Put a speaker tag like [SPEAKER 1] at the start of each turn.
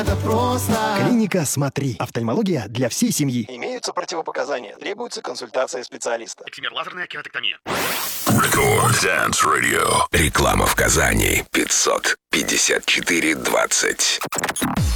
[SPEAKER 1] это просто.
[SPEAKER 2] Клиника «Смотри». Офтальмология для всей семьи.
[SPEAKER 3] Имеются противопоказания. Требуется консультация специалиста.
[SPEAKER 4] Эксимер лазерная кератоктомия.
[SPEAKER 5] Record Dance Radio. Реклама в Казани. 554-20.